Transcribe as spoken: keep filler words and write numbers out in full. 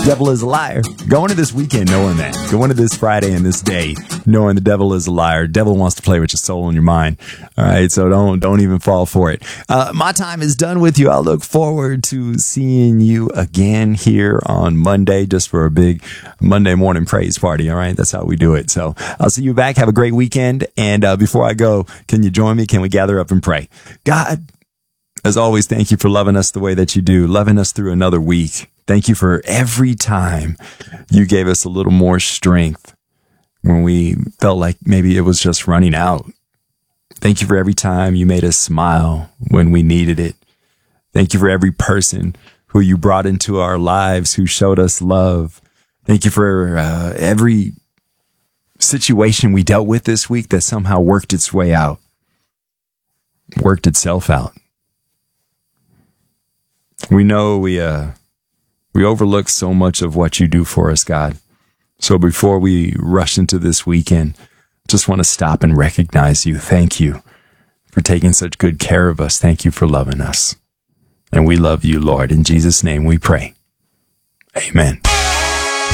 Devil is a liar. Go into this weekend knowing that. Go into this Friday and this day knowing the devil is a liar. Devil wants to play with your soul and your mind. All right, so don't don't even fall for it. Uh, my time is done with you. I look forward to seeing you again here on Monday, just for a big Monday morning praise party. All right, that's how we do it. So I'll see you back. Have a great weekend. And uh, before I go, can you join me? Can we gather up and pray? God, as always, thank you for loving us the way that you do, loving us through another week. Thank you for every time you gave us a little more strength when we felt like maybe it was just running out. Thank you for every time you made us smile when we needed it. Thank you for every person who you brought into our lives who showed us love. Thank you for uh, every situation we dealt with this week that somehow worked its way out, worked itself out. We know we uh, we overlook so much of what you do for us, God. So before we rush into this weekend, just want to stop and recognize you. Thank you for taking such good care of us. Thank you for loving us. And we love you, Lord. In Jesus' name we pray. Amen.